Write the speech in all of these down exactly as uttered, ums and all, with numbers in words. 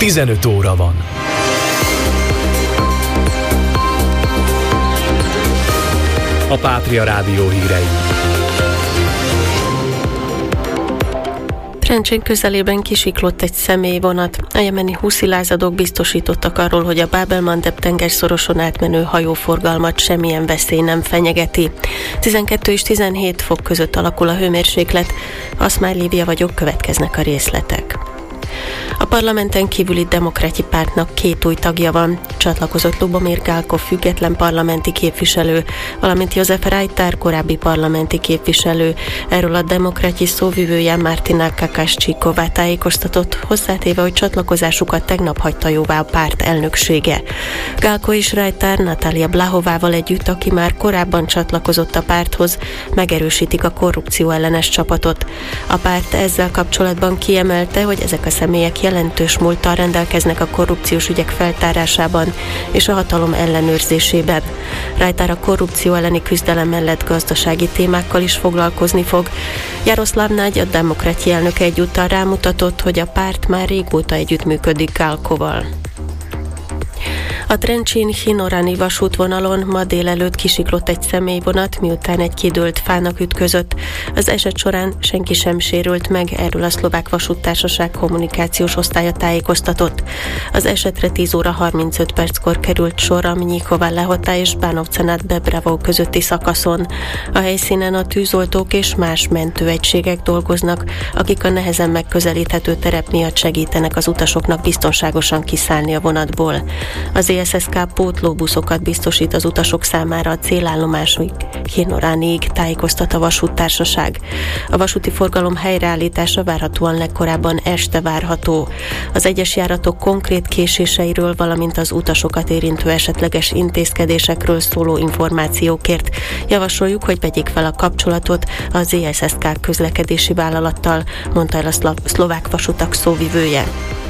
tizenöt óra van. A Pátria Rádió hírei. Trencsén közelében kisiklott egy személyvonat. A jemeni huszi lázadók biztosítottak arról, hogy a Bab el-Mandeb tengerszoroson átmenő hajóforgalmat semmilyen veszély nem fenyegeti. tizenkettő és tizenhét fok között alakul a hőmérséklet. Aszmár Lívia vagyok, következnek a részletek. A parlamenten kívüli Demokrati Pártnak két új tagja van. Csatlakozott Lubomir Gálko független parlamenti képviselő, valamint József Rajtár korábbi parlamenti képviselő. Erről a Demokrati szóvivője Martina Kakascsikova tájékoztatott, hozzátéve, hogy csatlakozásukat tegnap hagyta jóvá a párt elnöksége. Gálko és Rajtár Natália Blahovával együtt, aki már korábban csatlakozott a párthoz, megerősítik a korrupció ellenes csapatot. A párt ezzel kapcsolatban kiemelte, hogy ezek a személyek jelentős múlttal rendelkeznek a korrupciós ügyek feltárásában és a hatalom ellenőrzésében. Rajtár a korrupció elleni küzdelem mellett gazdasági témákkal is foglalkozni fog. Jaroszláv Nagy, a Demokrati elnöke egyúttal rámutatott, hogy a párt már régóta együttműködik Gálkoval. A Trencsén-Hinorani vasútvonalon ma délelőtt kisiklott egy személyvonat, miután egy kidőlt fának ütközött. Az eset során senki sem sérült meg, erről a Szlovák Vasúttársaság kommunikációs osztálya tájékoztatott. Az esetre tíz óra harmincöt perckor került sor a Mnyíkova Lehota és Bánovcenát Bebravó közötti szakaszon. A helyszínen a tűzoltók és más mentőegységek dolgoznak, akik a nehezen megközelíthető terep miatt segítenek az utasoknak biztonságosan kiszállni a vonatból. Az é es es ká pótlóbuszokat biztosít az utasok számára a célállomásig, Hinorániig, tájékoztat a vasúttársaság. A vasúti forgalom helyreállítása várhatóan legkorábban este várható. Az egyes járatok konkrét késéseiről, valamint az utasokat érintő esetleges intézkedésekről szóló információkért javasoljuk, hogy vegyék fel a kapcsolatot az é es es ká közlekedési vállalattal, mondta el a szlovák vasutak szóvivője.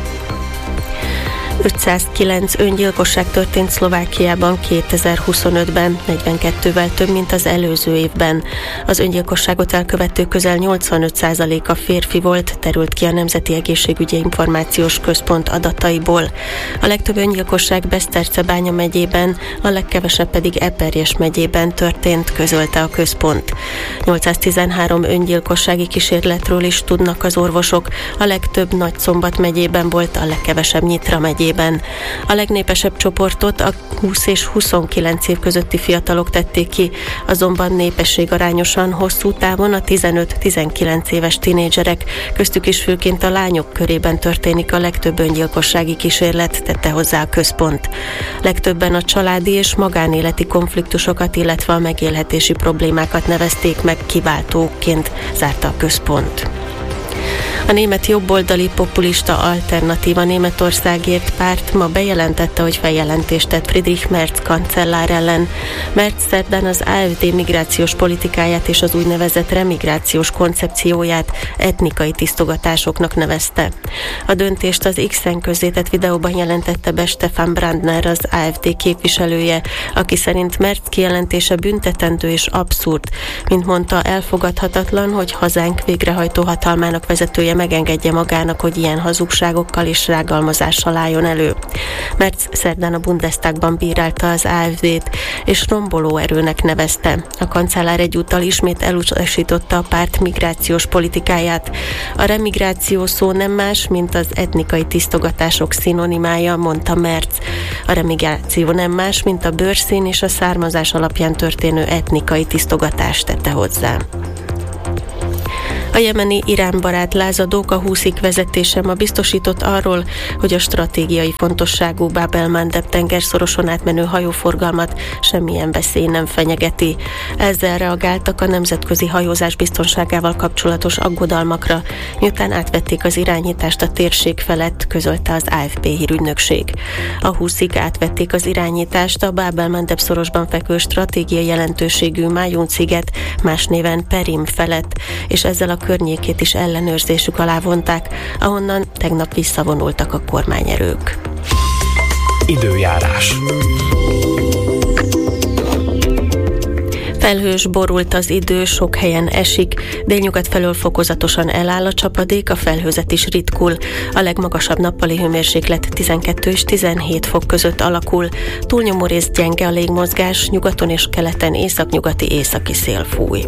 ötszázkilenc öngyilkosság történt Szlovákiában kétezer-huszonötben, negyvenkettővel több, mint az előző évben. Az öngyilkosságot elkövető közel nyolcvanöt százaléka férfi volt, terült ki a Nemzeti Egészségügyi Információs Központ adataiból. A legtöbb öngyilkosság Besztercebánya megyében, a legkevesebb pedig Eperjes megyében történt, közölte a központ. nyolcszáztizenhárom öngyilkossági kísérletről is tudnak az orvosok, a legtöbb Nagyszombat megyében volt, a legkevesebb Nyitra megyében. A legnépesebb csoportot a húsz és huszonkilenc év közötti fiatalok tették ki, azonban népességarányosan hosszú távon a tizenöt-tizenkilenc éves tinédzserek, köztük is főként a lányok körében történik a legtöbb öngyilkossági kísérlet, tette hozzá a központ. Legtöbben a családi és magánéleti konfliktusokat, illetve a megélhetési problémákat nevezték meg kiváltóként, zárta a központ. A német jobboldali populista Alternatíva Németországért párt ma bejelentette, hogy feljelentést tett Friedrich Merz kancellár ellen. Merz szerdán az á ef dé migrációs politikáját és az úgynevezett remigrációs koncepcióját etnikai tisztogatásoknak nevezte. A döntést az X-en közzétett videóban jelentette be Stefan Brandner, az á ef dé képviselője, aki szerint Merz kijelentése büntetendő és abszurd. Mint mondta, elfogadhatatlan, hogy hazánk végrehajtó hatalmának vezetője megengedje magának, hogy ilyen hazugságokkal és rágalmazással álljon elő. Merz szerdán a Bundestagban bírálta az á ef dét, és romboló erőnek nevezte. A kancellár egyúttal ismét elutasította a párt migrációs politikáját. A remigráció szó nem más, mint az etnikai tisztogatások szinonimája, mondta Merz. A remigráció nem más, mint a bőrszín és a származás alapján történő etnikai tisztogatást, tette hozzá. A jemeni iránbarát lázadók a húszik vezetése ma biztosított arról, hogy a stratégiai fontosságú Bab el-Mandeb tengerszoroson átmenő hajóforgalmat semmilyen veszély nem fenyegeti. Ezzel reagáltak a nemzetközi hajózás biztonságával kapcsolatos aggodalmakra, miután átvették az irányítást a térség felett, közölte az á ef pé hírügynökség. A húszik átvették az irányítást a Bab el-Mandeb szorosban fekvő stratégiai jelentőségű Májun sziget, más néven Perim felett, és ezzel a környékét is ellenőrzésük alá vonták, ahonnan tegnap visszavonultak a kormányerők. Időjárás. Felhős, borult az idő, sok helyen esik, délnyugat felől fokozatosan eláll a csapadék, a felhőzet is ritkul. A legmagasabb nappali hőmérséklet tizenkettő és tizenhét fok között alakul. Túlnyomó részt gyenge a légmozgás, nyugaton és keleten északnyugati északi szél fúj.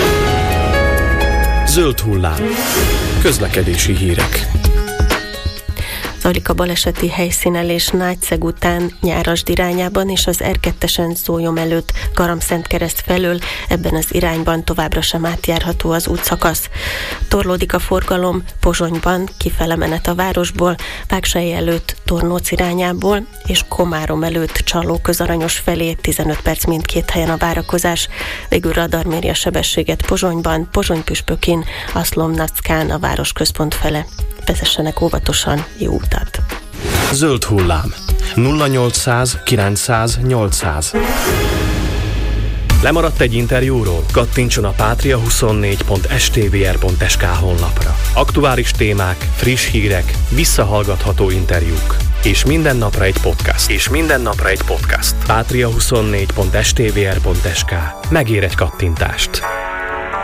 Zöld hullám. Közlekedési hírek. Zajlik a baleseti helyszínelés Nágyszeg után Nyárasd irányában és az er kettesen Zólyom előtt Garamszentkereszt felől, ebben az irányban továbbra sem átjárható az útszakasz. Torlódik a forgalom Pozsonyban, kifele menet a városból, Vágsely előtt Tornóc irányából és Komárom előtt Csalló-Közaranyos felé, tizenöt perc mindkét helyen a várakozás. Végül radar méri a sebességet Pozsonyban, Pozsony-Püspökén, Aszlom-Nackán a városközpont fele. Vezessenek óvatosan, jó utat! Zöld hullám. nulla nyolcszáz kilencszáz nyolcszáz. Lemaradt egy interjúról? Kattintson a pátria huszonnégy pont es té vé er pont es ká honlapra. Aktuális témák, friss hírek, visszahallgatható interjúk. És minden napra egy podcast. És minden napra egy podcast. pátria huszonnégy pont es té vé er pont es ká. Megér egy kattintást.